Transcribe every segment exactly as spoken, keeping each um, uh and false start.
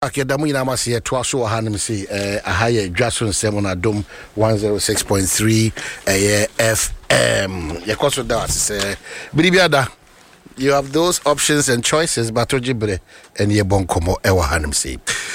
Okay, damu ina masi ya tuwaso wa hanım si eh, ahaye Jason Semona Dom one oh six point three eh, F M. Ya kwaso da se biribiada. You have those options and choices, but ojibre and ye bon komo ewa hanım si.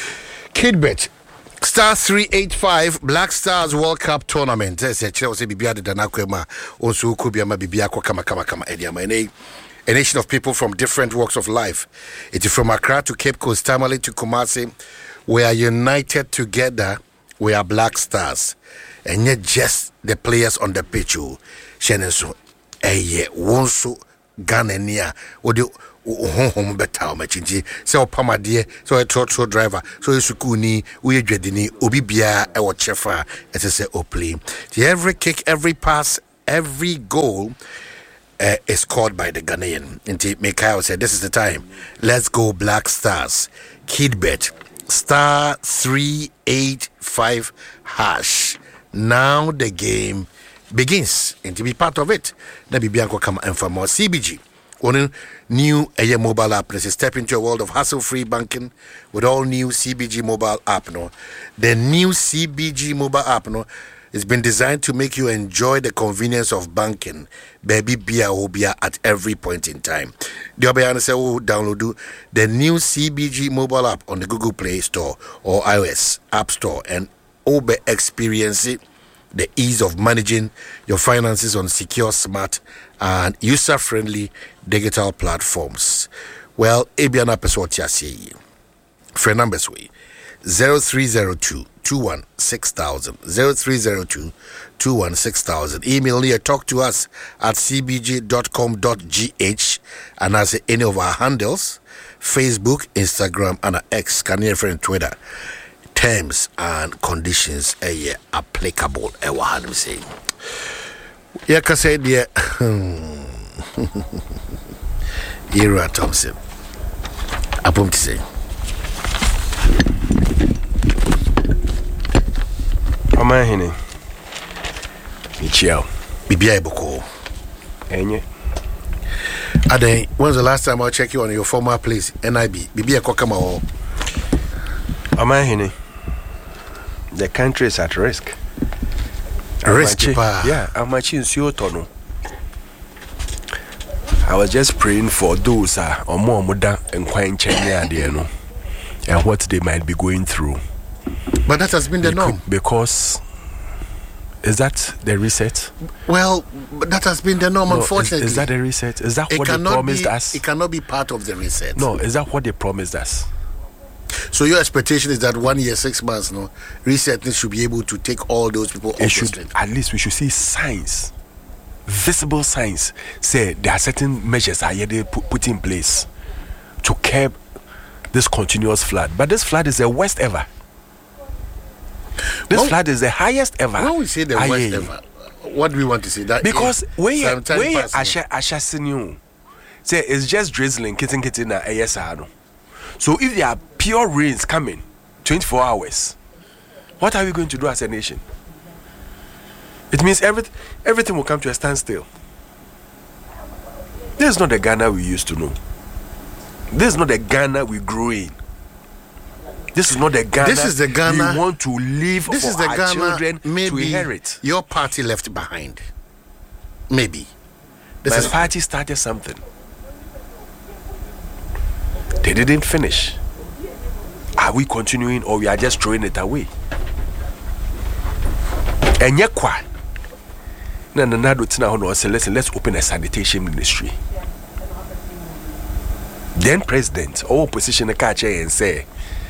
Kidbet Star three eight five Black Stars World Cup Tournament. Ese chile ose bibiada danakwema onsu kubiama bibia kwa kama kama kama ediama ene. A nation of people from different walks of life. It is from Accra to Cape Coast, Tamale to Kumasi. We are united together. We are Black Stars. And yet just the players on the pitch. Shenenso. Eye. Wonso. Ganania. Odi. Home better. Machinji. Se opama die. So a trotro driver. So a sukuni. Uye dredini. Obibia. Ewa chefa. Ese se opli. Every kick, every pass, every goal. Uh, is called by the Ghanaian. Indeed, Mikhail said, this is the time. Let's go Black Stars. Kidbet. Star three eight five hash. Now the game begins. And to be part of it, Nabi Bianco come and for more C B G. One new A M mobile app. Let's step into a world of hassle-free banking with all new C B G mobile app. No, the new C B G mobile app. No. It's been designed to make you enjoy the convenience of banking, baby beer or beer at every point in time. The Obayana say, oh, download the new C B G mobile app on the Google Play Store or iOS App Store and Obe experience it, the ease of managing your finances on secure, smart, and user-friendly digital platforms. Well, Abiana Peswatia say, friend numbers way zero three zero two two one six thousand zero three zero two two one six thousand. Email here, talk to us at c b g dot com dot g h and as any of our handles, Facebook, Instagram, and X, can you friend Twitter. Terms and conditions are uh, applicable. I want to say. Yeah, can say dear. Ira Thompson. Apum to say. Ama hini Michiao Bibia Eboko Enye Ade, when's the last time I'll check you on your former place N I B Bibia Kokama o Ama hini the country is at risk. Risk Amachi, pa. Yeah, Amachi Nsiotono. I was just praying for those uh, or more muda and quite Chenya and what they might be going through. But that has been the norm. Because is that the reset? Well, but that has been the norm, no, unfortunately. Is, is that the reset? Is that it what they promised be, us? It cannot be part of the reset. No, is that what they promised us? So your expectation is that one year, six months, no, reset should be able to take all those people off it should, the street. At least we should see signs, visible signs. Say there are certain measures are already put, put in place to curb this continuous flood. But this flood is the worst ever. This well, flood is the highest ever. When we say the Aye. worst ever, what do we want to say? That because when you Asha Asha Sinu say it's just drizzling, kitten kitten na A S R. So if there are pure rains coming twenty-four hours, what are we going to do as a nation? It means everything everything will come to a standstill. This is not the Ghana we used to know. This is not the Ghana we grew in. This is not the Ghana. This is the Ghana we want to live this for is the our Ghana children maybe to inherit. Your party left behind. Maybe. This My is party started something. They didn't finish. Are we continuing or we are just throwing it away? And yet, kwa. Na na na do tina hono say listen, let's open a sanitation ministry. Then president or opposition catch and say.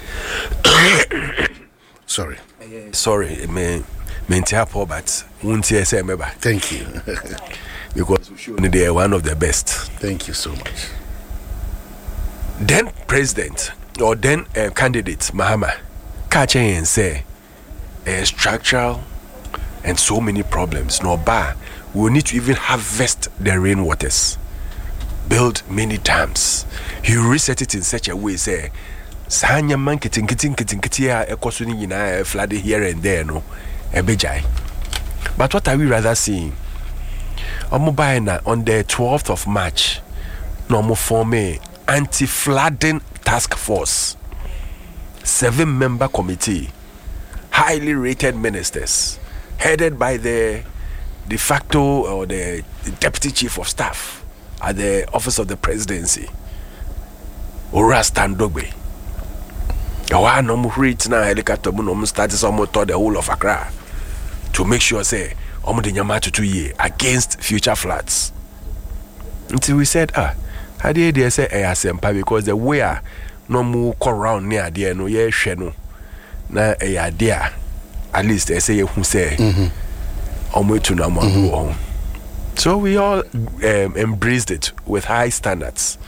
Sorry. Sorry, me me poor, but won't you say me back? Thank you. Because they are one of the best. Thank you so much. Then president or then uh, candidate Mahama catch and say uh, structural and so many problems. No bar, we will need to even harvest the rainwaters, build many dams. He reset it in such a way say. Sanya man kitin kitin kitin kitia ekosuni yina flood here and there no ebejai. But what are we rather seeing? Omo na on the twelfth of March no mo form a anti-flooding task force seven member committee, highly rated ministers, headed by the de facto or the, the deputy chief of staff at the office of the presidency, Ora Standogbe. Yawa no mu reach na helicopter mu no mu start some the whole of Accra to make sure say omo de nyama to two year against future floods. Until we said, ah, how do they say eh asempa, because the way a no mu go round near there no ye hwe no na eh there at least they say who say omo to na mo on. So we all um, embraced it with high standards.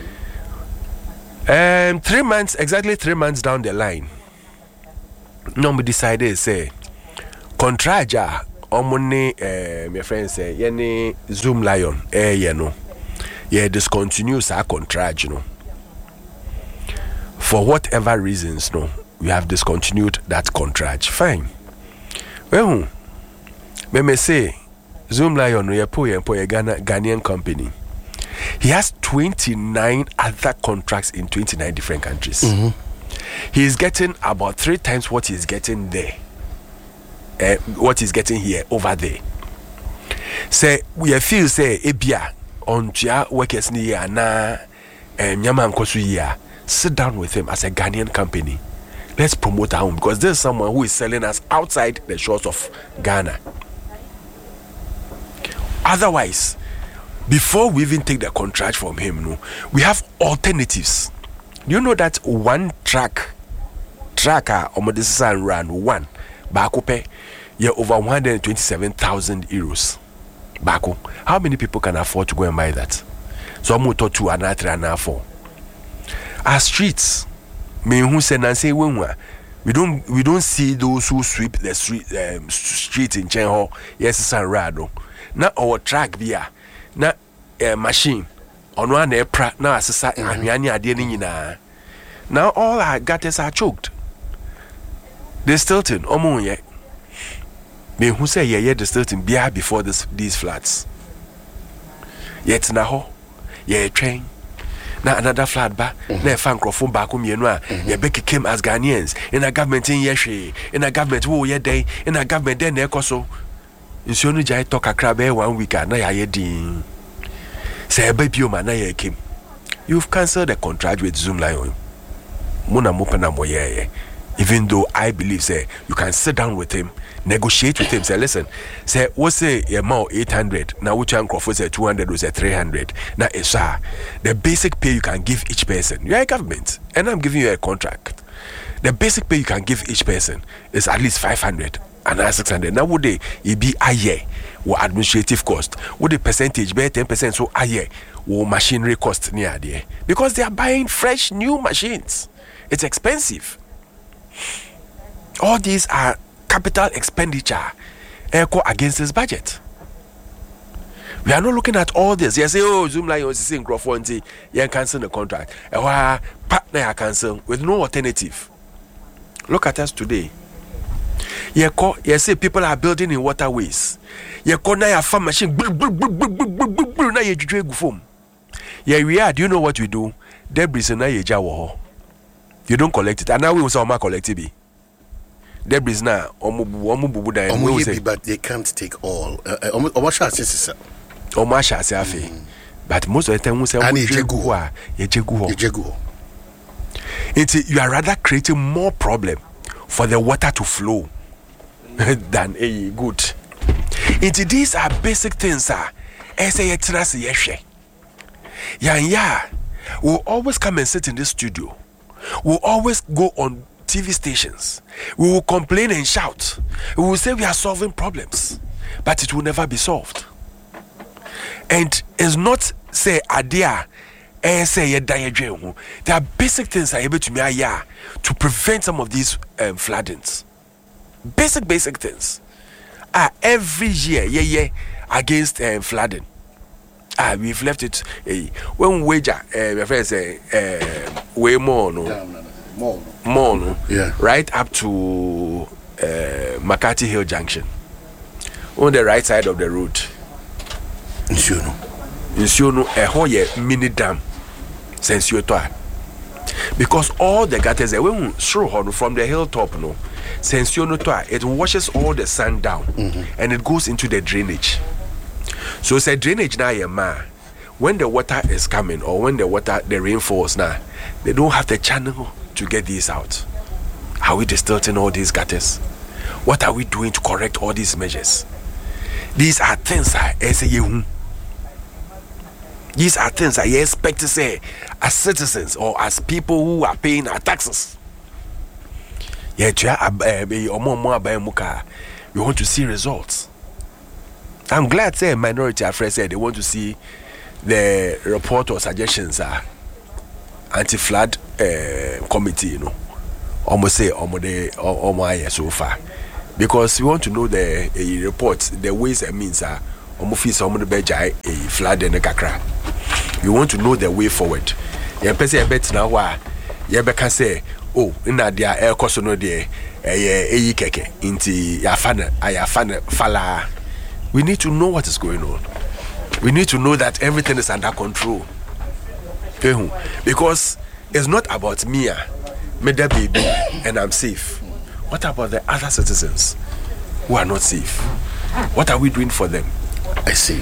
Um, three months, exactly three months down the line, no, we decided say, contraja, omone, uh, my friend say, yene Zoom Lion, eh, you know, yeah, discontinues our contract, you know. For whatever reasons, no, we have discontinued that contract. Fine. Well, me me say, Zoom Lion, we are poor and poor Ghana Ghanaian company. He has twenty-nine other contracts in twenty-nine different countries. Mm-hmm. He is getting about three times what he's getting there. Uh, what he's getting here over there. Say we feel say ebia on tia workers ni ya na nyama nkosu ya. Sit down with him as a Ghanaian company. Let's promote our home, because there's someone who is selling us outside the shores of Ghana. Otherwise, before we even take the contract from him, no, we have alternatives. You know that one track, tracker, Omodisa run one, Bakupe, yeah, over one hundred twenty-seven thousand euros. Baku, how many people can afford to go and buy that? So I'm going to two and three and four. Our streets, me who say Nancy Wimwa, we don't we don't see those who sweep the street um, street in Chenho. Yes, San Rado. Now our track beer. Na uh, machine on one pra na asesa anhwane ade ni nyina. Now all our gutters are choked. They stilting omo ye. Me who say ye ye the stilting bia before this these floods. Yet na ho ye train na another flood ba na fa nkrofo ba ko mienu a ye be came as Ghanaians in a government in ye hwe in a government wo ye den in a government den na ekoso. Nsionu jai talk akra be one week na ya ye din. Say baby o man na ye came. You've cancelled the contract with Zoom Lion. Muna mopana moye. Even though I believe say you can sit down with him, negotiate with him. Say listen, say what say your amount eight hundred. Now which Crawford say two hundred or say three hundred. Now it's the basic pay you can give each person. You are a government and I'm giving you a contract. The basic pay you can give each person is at least five hundred. And now six hundred. Now would they it be a year or administrative cost? Would the percentage be ten percent so a year or machinery cost near there? Because they are buying fresh new machines. It's expensive. All these are capital expenditure echo against this budget. We are not looking at all this. You say, oh, Zoom Lion is saying Crawford, you cancel the contract. Our partner cancel with no alternative. Look at us today. You you say people are building in waterways. You call now a farm machine. Now you drag foam. Yeah, we are. Do you know what we do? Debris na you jawo. You don't collect it, and now we will say collect it. Debris na omu omu bubu da. Omu yebi, but they can't take all. Omu omu sha say say. Omu sha say afi. But most of the time we say omu jegu ho. Ye jegu ho. Ye jegu ho. It's you are rather creating more problem for the water to flow than a good. Into these are basic things, sir. Say it na say yehwe. Yan ya, we'll always come and sit in this studio. We'll always go on T V stations. We will complain and shout. We will say we are solving problems, but it will never be solved. And it's not say adia and say there are basic things are able to me to prevent some of these um, floodings. Basic, basic things. Ah, every year, yeah, yeah, against um, flooding. Ah, we've left it. Uh, when wager, uh, my friend say, uh, way more, no, no, no, no. more, no. more, no, yeah, right up to uh, McCarthy Hill Junction, on the right side of the road. Nsuono, Nsuono, a whole year mini dam, since you toa. Because all the gutters they will throw from the hilltop, no, since you know it washes all the sand down mm-hmm. and it goes into the drainage. So it's a drainage now, yeah, man. When the water is coming or when the water the rain falls now, they don't have the channel to get these out. Are we distilling all these gutters? What are we doing to correct all these measures? These are things I say you. These are things I expect to say as citizens or as people who are paying our taxes. Yeah, you want to see results. I'm glad say minority affairs said they want to see the report or suggestions are anti-flood uh, committee, you know. Almost say almost the almost so far. Because we want to know the uh, report, the ways and means are almost feel some of the beja a flood and a kakra. You want to know the way forward. You person a bet now why you can say, oh, in that there air cost no there a keke into yafana ayafana fala. We need to know what is going on. We need to know that everything is under control. Because it's not about me, me the baby, and I'm safe. What about the other citizens who are not safe? What are we doing for them? I see.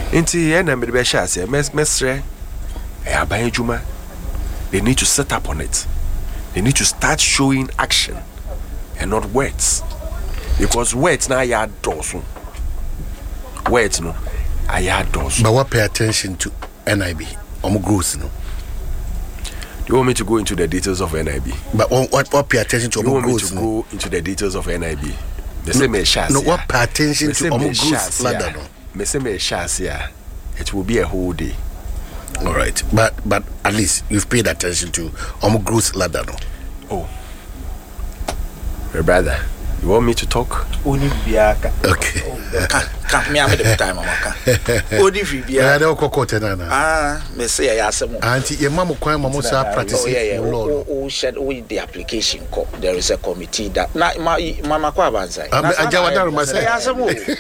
They need to set up on it. They need to start showing action and not words. Because words now are dorsal. Words no are dorsal. But what pay attention to N I B? Omo growth no. You want me to go into the details of N I B? But what what pay attention to Omo growth? You want me to no? go into the details of N I B? The same no, as no, what pay attention to Omo growth ladder no? Me say me chance here. It will be a whole day. All right, but but at least you've paid attention to Omo growth ladder no? Oh, my brother, you want me to talk? Okay. Can't me have the time, Mama. Odi Vibia. I don't go to Nana. Ah, me say I some. Auntie, your mama quite mamosa practice. Oh, yeah, yeah. Oh, said we the application. There is a committee that na mama kwa banzai. I jawada myself. I some.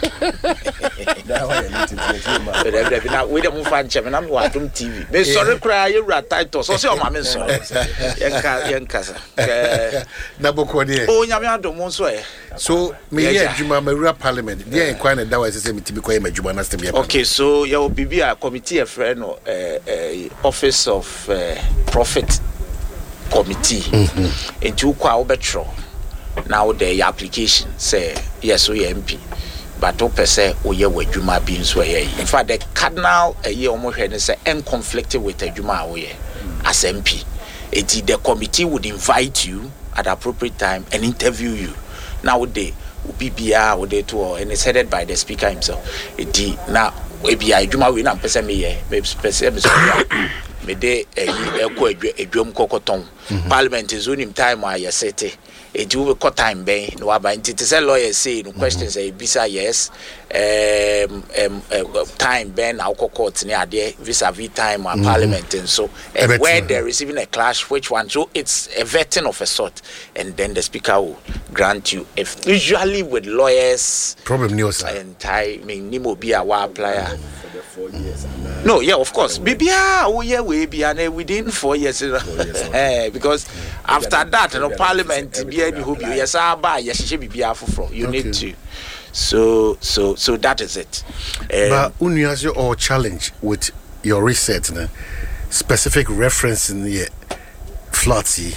Now we don't find chairman. I'm watching T V. Me sorry cry you rat title. So say o mama sorry. Yanka yankasa. Na bokodi. Oh, nyame adom so e. So me here Juma Mawura Parliament. There inquire that was say me to be quite my Juma na stem here. Okay, so your B B a committee a friend no uh, office of uh, profit committee. Mm-hmm. Into kwa obetro. Now the application say yes we M P. But o pese o ye wadwuma bi nso ye. In fact the cardinal a ye omo hwe ne say en conflicted with adwuma a wo ye as M P. It the committee would invite you at appropriate time and interview you. Now they B B R or they to and it's headed by the speaker himself. It now we be a juma we na pese me ye me pese me so me de e ko adwom kokoton parliament is on him time why you set it you will time ben no aba nti say lawyer say no questions say bisa yes um um time ben na court ni ade vis-a-vis time and parliament and so and where there is even a clash which one so it's a vetting of a sort and then the speaker will grant you if usually with lawyers problem news and time nimo be a wa apply four years no yeah of course bibia oh yeah we be and within four years eh because after that no parliament be any hope yes aba yes bibia foforo you need to so so so that is it um, but unuase or challenge with your research na specific reference in the flirty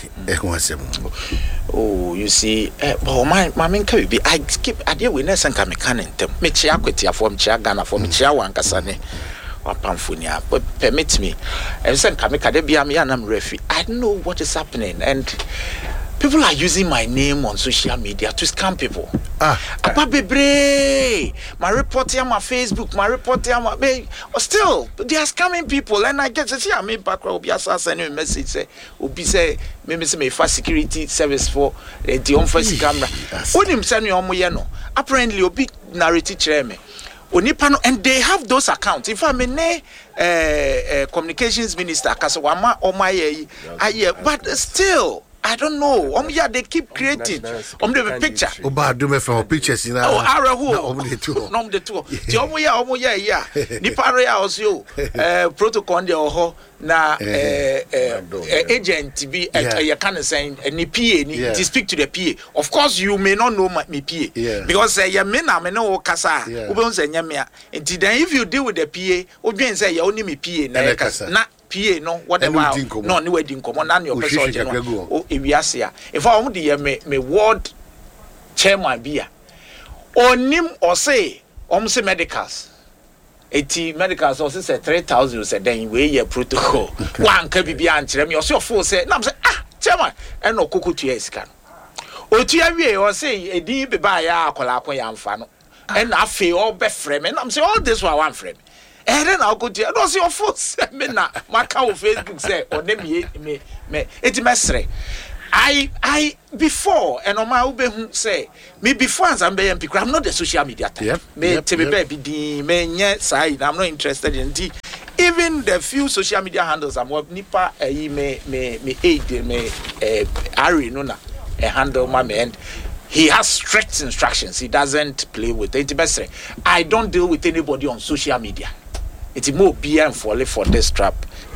oh you see uh, but my my main can be I keep idea we ness and can mechanic me chia kwetia form chia Ghana for me chia wan kasane wapamfunia but permit me and sen can make ade bia me anam refi I don't know what is happening and people are using my name on social media to scam people. Ah, apa bebre. My reporting on my Facebook, my reporting on my still they are scamming people and I get to see I made back obi asa send a message say obi say me say me for security service for the on face camera. When him send me omo ye no. Apparently obi narrate kire me. Onipa no and they have those accounts. If I mean uh, uh, communications minister kasa wama o my aye but still I don't know. Um, yeah, they keep creating. Um, they have a picture. Oba do me from pictures in. Oh, ara who? No, um, the two. No, the two. The um, yeah, um, yeah, yeah. Ni pare ya also. Eh, protocol de oho na eh eh agent be eh can say ni P A ni to speak to the P A. Of course, you may not know my P A because eh ya me na me no kasa. Obe say nya me a. Then if you deal with the P A, obi say ya only me P A na kasa. Na P A no whatever no ni wedding come na your person no o ewiase a if I want the me me ward chairman bia onim or say om say medicals eighty medicals or say three thousand say then we your protocol one ka bibia ankyere me o say of say na say ah chairman e no kokotu esika no otua wie o say edi be ba ya akola akon ya mfa no e na afi o be frame me na say all this one one frame. And then I'll go to you. Don't see your force. Me na my account Facebook say or them me me me. It's messy. I I before and on my ube say me before as I'm being pick. I'm not the social media type. Yep, me yep, tell me baby the me nye side. I'm not interested in it. Even the few social media handles I'm work nipa eh me me me aid me eh Ari no na a handle my man. He has strict instructions. He doesn't play with it. I don't deal with anybody on social media. It's more beer and folly for this trap.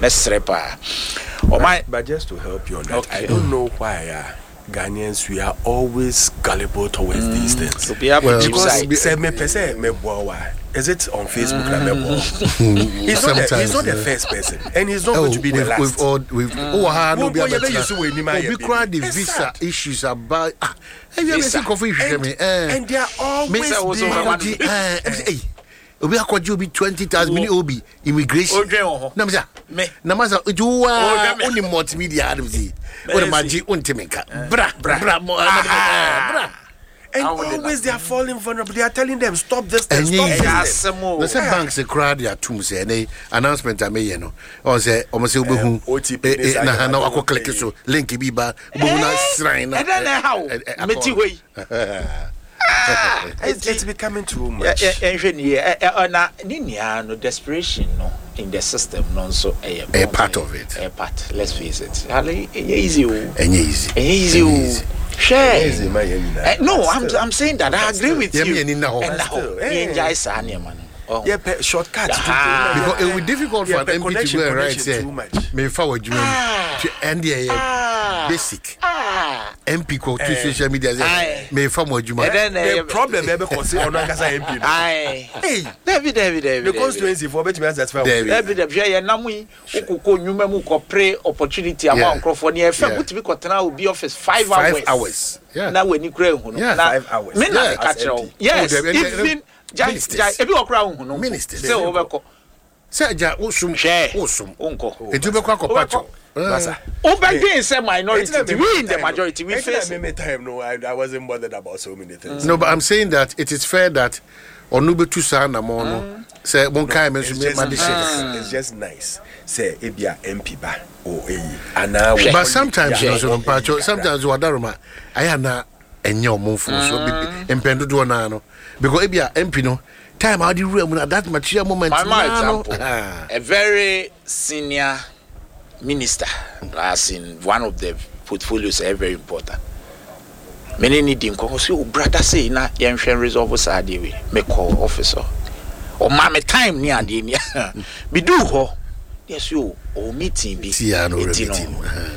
But, but just to help you on that, okay. I don't know why uh, Ghanaians we are always gullible towards mm. these things. So well, because say me person me boa. Is it on Facebook? Mm. he's, not the, he's not the first person, and he's not oh, going to be the last. We've all, we've, mm. oh, I know. We cried the visa issues about. Ah, have you ever seen coffee? And, and they are always there. Obi akwaji obi twenty thousand mini obi immigration na mza na maza ojuwa oni multimedia advisi o maji untimeka bra bra bra and always they are falling vulnerable. They are telling them stop this thing, stop this. No say banks a crowd ya tum say any announcement I may no or say o say obehu na na akọ click so link bi ba obehu na shrine na. And then how meti way Ah, it's, it's becoming too much. Yeah, yeah, yeah. No desperation, no, in the system, no. So a part of it. A part. Let's face it. Easy, easy, easy. Share. No, I'm I'm saying that I agree with you. And now, enjoy Sanya, man. Oh. Yeah, pe- shortcuts. Ah. Because it will be difficult yeah, for an M P to go right there. May forward you to end the ah. basic. Ah. M P go to eh. social media. May forward you. The problem ever because on Ankasa M P. Hey, David, David, David. The constituency for bet me as that's fine. David, David, yeah, namui. Uko nyuma mu ko pre opportunity amount microphone. Yeah, fe put me ko tena will be office five hours. Five hours. Yeah. Now when you create huno. Yeah, five hours. Me na catch yes, even. Ministers. Ebi okra hu no. Ministers. Se obeko. Se aja osum. Osum. Onko. Edu beko akopacho. Masa. Obegin say minority. We in the majority. We face. Many time no, I, I wasn't bothered about so many things. No, but I'm saying that it is fair that onube tu sa na mo no. Say mon kai me so me ma it's just nice. Say ebia M P ba o eyi. Ana. But sometimes you know so pacho. Sometimes wadaroma. Aya na enye omonfo so empendo do na no. Because if you are M P no time how the room at that material moment. My, my example, ah. a very senior minister, as in one of the portfolios, are very important. Many need him because your brother say na young resolve side way. Make call officer or mama time near the near. Be do ho yes you or meeting be meeting.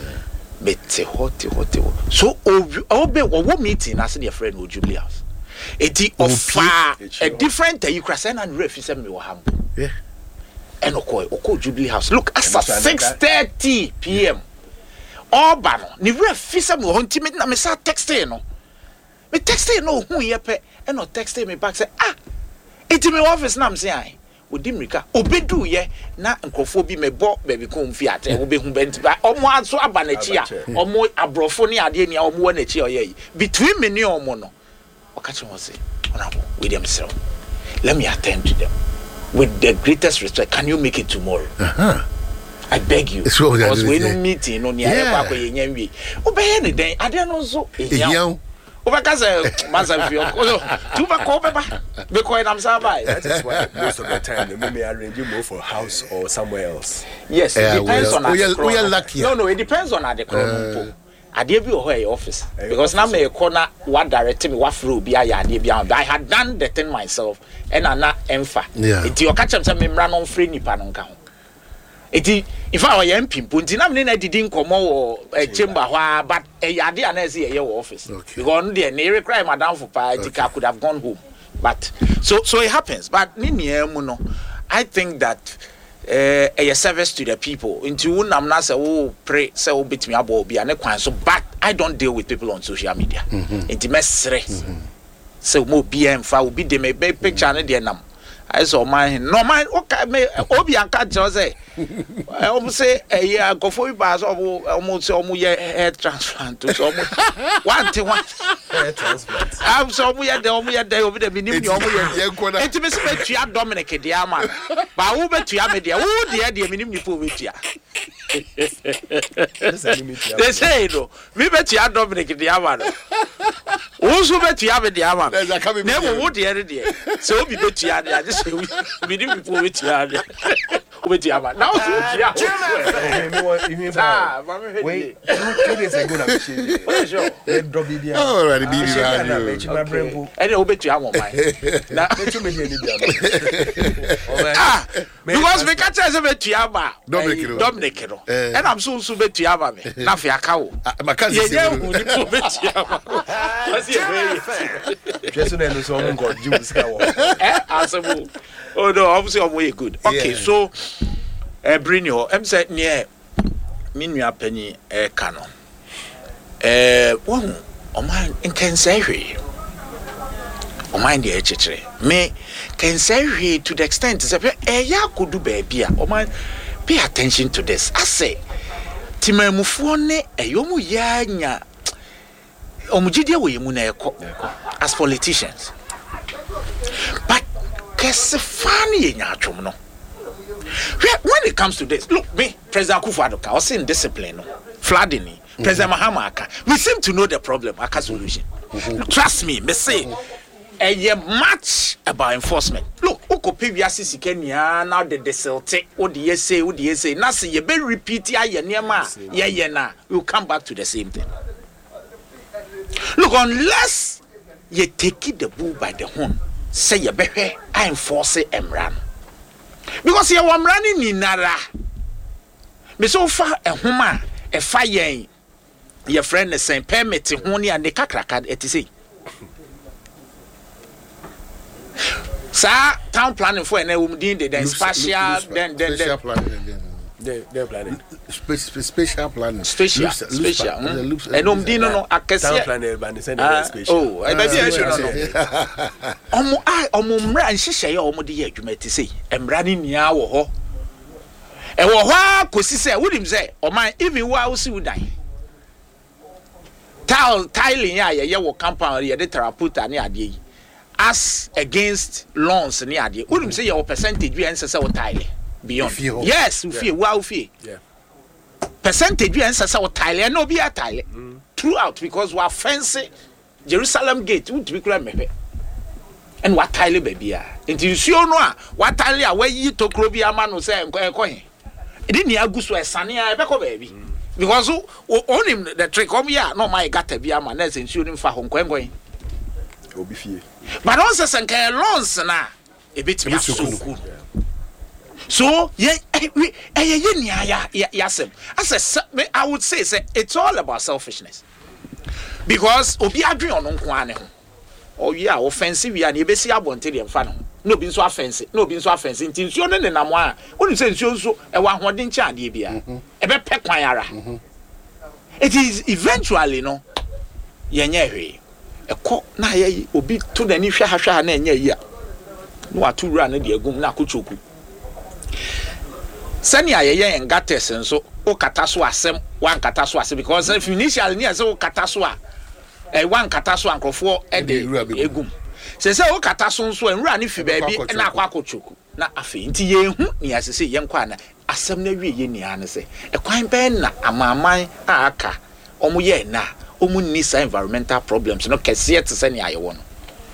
Bete hot hot. So obey or what meeting as your friend would Jubilee House. Eti offer a different you crasen and ref is me waham. Yeah. And okoi oko Jubilee House. Look at six thirty p.m. All bano ni ref is me honti me na me sa texting no. Me texting no hu ye pe e no texting me back say ah eti me office na me say ai odimrika obedu ye na nkofo bi me bo baby ko mfi ate wo be hu benti ba omo aso aba na chi a omo abrofo ne ade ne omo na chi oye between me ne omo no Okachi was say, Honorable William Sir, let me attend to them with the greatest respect. Can you make it tomorrow? Uh-huh. I beg you. Because we no meeting on the other way. Obey anything. I don't know so. Because myself, you back over because I'm surviving. That is why most of the time they may arrange you move for a house or somewhere else. Yes, it depends on we are lucky. No, no, it depends on the ade bi o ho office because na me corner what direct me what flow bi aya ade bi I had done the thing myself and ana emfa enti o ka chem say me mra no free nipa no nka ho enti if I were M P punti na me na didi nkomo wo chamber ho but e ade ana say ye office because no dey na require madam for party could have gone home but so so it happens but ni niam no I think that uh, a service to the people. Into unam na say oh pray say oh bit me abo bi ane kwan so but I don't deal with people on social media. Into mesre. So mo bi em fa obi de me picture ne de nam. I saw my no man okay me obi anka jo say. I almost say eh yeah go for ba so almost say omo ye hair transplant so omo one thing one hair transplant. I'm so omo ye de omo ye de obi de minim ni omo ye. Enti me say betua Dominic de ama. Ba wo betua me de wo de de minim ni po betua. They say no me betua Dominic de ama no. Wo so betua me de ama. Na wo de de so obi betua de I just say we minim ni po betua de. Obetia ama. Now so tia. Ah, wait. Two days ago na be. What sure? Let drop the dia. Oh, already be around. And obetia ama mai. Na metu me dia ni dia. Ah, because we catch us obetia ama. Dominic. Dominic no. And I'm so so betia ama me. Na fi aka wo. Makazi se. Ye hu ni obetia ama. What's your very? Just no no so mo go jibu sika wo. Eh, asabu. Oh no, obviously I'm way good. Okay, yeah. So uh, Brino, I'm saying near Minua Penny eh canon. Eh one o man in can say we. O mind the echitre. Me can say to the extent say eh ya could do baby. O man pay attention to this. I say Timemufo ne eyomu ya nya omujide we mu na ekọ as politicians. But kese fani nyatwom no when it comes to this look me President Akufo-Addo I was in discipline no flooding mm-hmm. President Mahama aka we seem to know the problem aka solution mm-hmm. Trust me me say a much about enforcement look ukope wiase sika nia now the deselte o de say o de say na say ye be repeat aye niam ye ye na we will come back to the same thing. Look, unless you take the bull by the horn say ye behwe I enforce emran because ye wam running ni nara me so fa ehoma e fa yen your friend is saying permit ho ni ane kakraka eti say sa town planning for na we din the spatial then then special planning the the planning special planning special special and um din no akese town planning by the same special oh I be say omo ai omo mra nhihye ye omo de ye adwuma ti sei emra ni nia wo ho e wo ho akosi se wudim se oman even wa wo si wudan tile tiling ya ye wo compound ye de terraputa ni ade yi as against loans ni ade wudim se ye wo percentage we ense se wo tile beyond yes we feel wow feel yeah percentage we ense se wo tile no be a tile throughout because we are fencing Jerusalem gate would be kula mepe and what tile baby ah nti nsuo no a what tile a wayi tokro bi ama no say enko enko he e dey ni aguso esane a e be ko baby because on him the trick come here no my gata bi ama na say nsuo ni fa ho enko enko he obi fie but on say senka loans na e betimi aso so yeah we eh ye ni ya yasem as I would say say it's all about selfishness because obi adwen ono nko ane ho o wi a offensive wi an e besi abonte de mfa no no bi nso offensive no bi nso offensive nti nsuo ne nenam a oni se nsuo nso e wa hoden cha ade bia e be pe kwan ara it is eventually no ye nya hwe e ko na ye obi to nani hwa ha hwa na nya yi a no aturu na de agum na akochoku sani ayeye ngates nso o kata so asem wan kata so asem because if initially near so kata so a eh wan kata so ankrofo e de egum se se o kata so nso enwura ne fi baabi na akwa akochoku na afi nti ye hu ne asese ye nkwa na asem na wie ye nia ne se e kwan ben na amaman a aka omo ye na omo ni sa environmental problems no kese te se ne ayewo no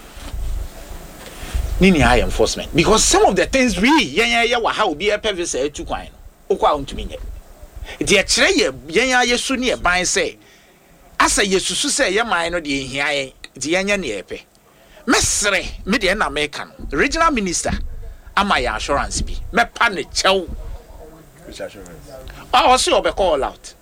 nini high enforcement because some of the things we yen ye wa ha obi e pevisa etu kwan no okwa ontumi nye di e kire ye yen aye so ne e ban say asa yesusu say ye man no de hia yen de yenya ne epe mesre me de na meka no regional minister ama ya assurance bi me pa ne chew which assurance oh so be call out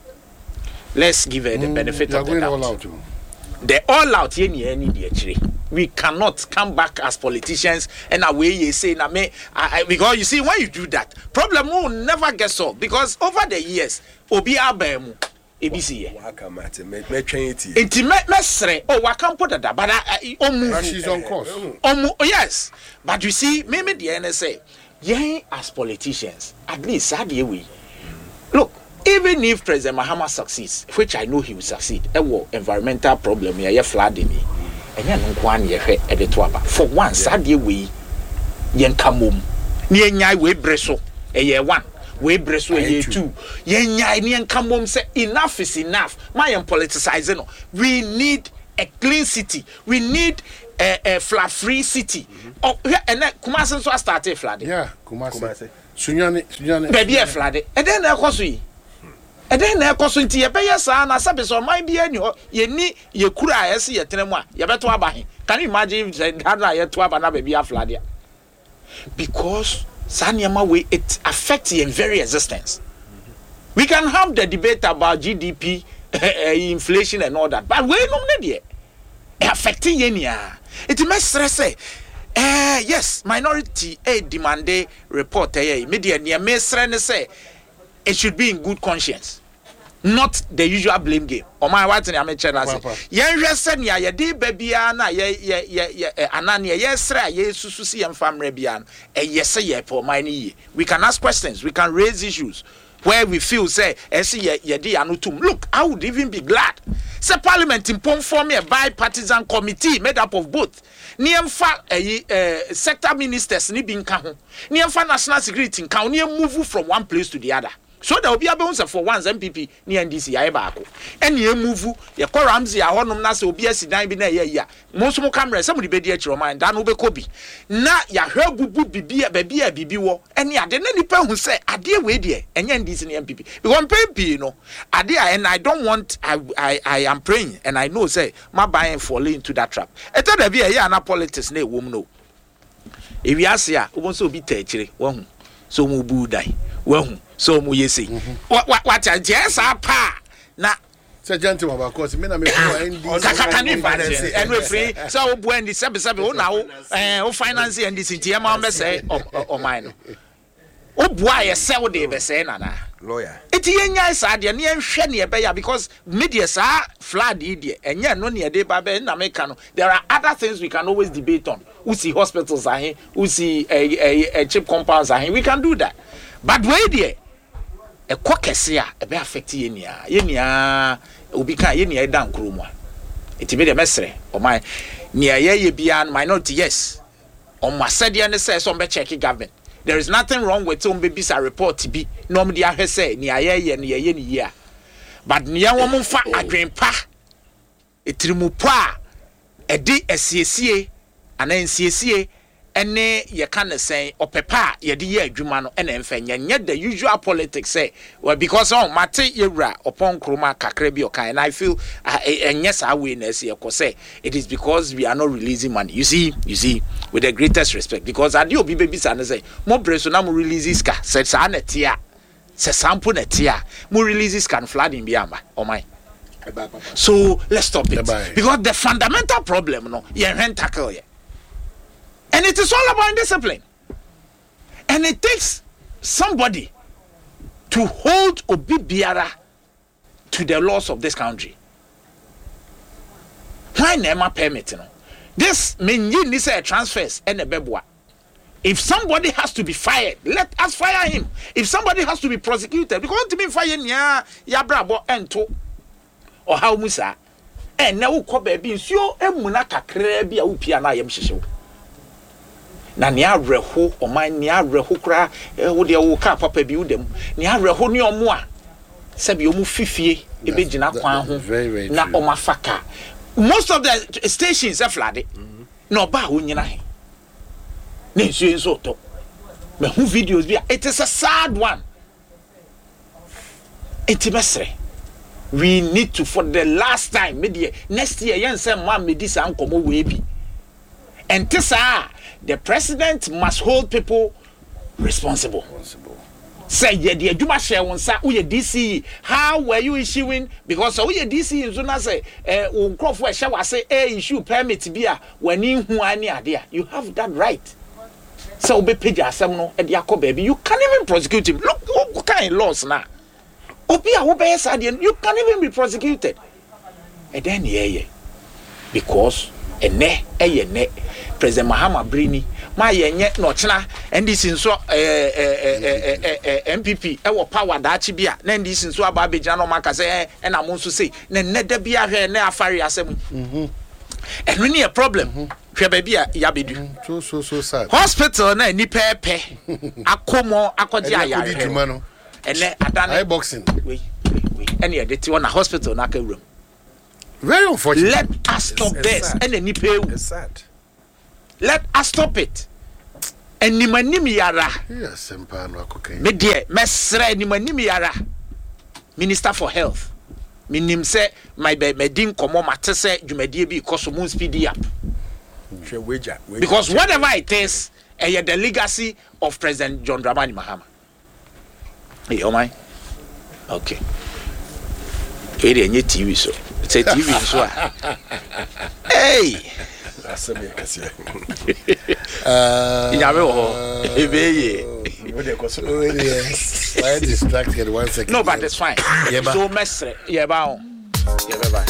let's give her the benefit mm, of the doubt all out. The all out ye ni any de akire we cannot come back as politicians and away you say na me I, I, because you see when you do that problem will never get solved because over the years obi abemu ebisi ye waka mate me me twen eti enti me mesre oh waka put that but omu she's on course omu oh, yes but you see me me the N S A yen as politicians at least sad ye we look even if President Mahama succeeds which I know he will succeed e wo environmental problem here flooding me enya no kwa na ye hwe e de to aba for one sad ye we yen kamom ne enyai we breso e ye one we breso e ye two yen nyai ne yen kamom say enough is enough my am politicizing no we need a clean city we need a, a flood free city oh and Kumasi so start flooding yeah Kumasi Sunyani Sunyani baby e flooding and then e koso yi and then na ekoso nti ye beya sa na sabe so man bia ni ye ni ye kura ye se ye tenemu a ye beto aba he can you imagine that na ye to aba na baby aflade because saniama way it affects your very existence. We can have the debate about G D P inflation and all that but we no ne dey affecting ye nia it may stress eh yes minority eh demand report eh media near me stress say it should be in good conscience, not the usual blame game. Or my wife and I'm channel say, yen resen ya ye de babia na ye ye ye anania yes ra ye sususi and family bian e yes ye for my ye. We can ask questions, we can raise issues where we feel say esi ye ye de anutum. Look, I would even be glad. Say parliament impon form a bipartisan committee made up of both. Niemfa eh sector ministers ni bin ka ho. Niemfa national security kan ni move from one place to the other. So there will be a bounce for once M P P ni N D C ya baako ene e move ye ko Ramsey a honom na se obi asidan bi na ye ya mo so mo camera se mo di bedi akiro man da no be kobi na ya hwe bubu bibia baby a bibi wo ene ade na nipa hu se ade we de enye N D C ni M P P because M P P no ade and I don't want I I I am praying and I know say my buying fall into that trap eto da bi e ya na politics na e wom no e wi ase a wo so obi ta akire wo hu so mo bu dai wo hu so mu yesi what what what just apa na say gentleman about course me na me for N D C kaka ni finance and we free so we bu N D C seven seven o na o eh o finance N D C tie ma be say o mine o bu aye say o de be say na na lawyer eti yenya sa de na hwe ne be ya because media sa flood e de enye no ne de ba be na me ka no there are other things we can always debate on we see hospitals ahe we see a a cheap compounds ahe we can do that but where there e kokese a e be affect ye nia ye nia obi kan ye nia e dan kro mu a eti be de mesre o man nia ye ye bia minority yes on ma said ye ne say so be check government there is nothing wrong with some babies a report bi no me dia hwe say nia ye ye ne ye ne ye but nia wo mo fa adwenpa etirimu pa e di esiesie ana ensiesie ene ye kan sen opepa ye de ye adwuma no ene mfa nye the usual politics say well because on mate yewura opon kroma kakra bi okan and I feel enye sa we na se ye say it is because we are not releasing money you see you see with the greatest respect because ade obi baby sa na say mo breso na mo release ska se sa na tia se sample na tia mo release ska no flooding bi amba o my so let's stop it because the fundamental problem no ye hen tackle ye. And it is all about discipline. And it takes somebody to hold Obi Biara to the laws of this country. Why never permit no? This means you need a transfers and a bebwa. If somebody has to be fired, let us fire him. If somebody has to be prosecuted, because to be fired ya ya brabo ento or how musa and now ko baby so emuna kakra bia upia na yem hihyew. Na ne areho o man ne areho kra wo de wo ka papa bi udem ne areho ne omo a se bi omu fifie e be gina kwan ho na o mafaka most of the stations are flooded no ba ho nyina he na nsu nso to me hu videos bi it is a sad one it be sere we need to, for the last time, maybe next year, yen say man me this ankomo we be. And this ah, the president must hold people responsible. responsible. Say yeah, the adwuma share won sa wo ye D C. How were you issuing? Because wo ye D C in zona say eh unkofo e hye wase e issue permit bia wani hu ani ade. You have that right. So be page asem no e de akọ baby. You can't even prosecute him. Look what kind of laws now. Obi a wo be sad you can't even be prosecuted. And then yeah because ene eye ne President Mahama Brini ma yenye no chena and this nso eh eh eh M P P e wo power da chi bia na this nso aba beja no maka say e na mo nso say na ne da bia hwe na afare asem mhm and when a problem hwe ba bia ya bedu so so so sad hospital na ni pepe akomo akoje ayare ene adane boxing we we any edit one hospital na ka room. Very unfortunate. Let us stop it's, this. And then it's sad. Let us stop it. And ni manimi yara. Yes, empano cocaine. Me dear, mesre ni manimi yara. Minister for Health. Minim say my be medin komo matese jumedie bi because moon speedy up. Because whatever it is, eh, the legacy of President John Dramani Mahama. Hey, oh my. Okay. Hey, any T V so. It's a T V so. Hey. That's a bit kasi. Uh. Yabe ho. Ebeye. Why distracted one second? No, but it's fine. So mesre. Yeah, ba. Yeah, bye bye.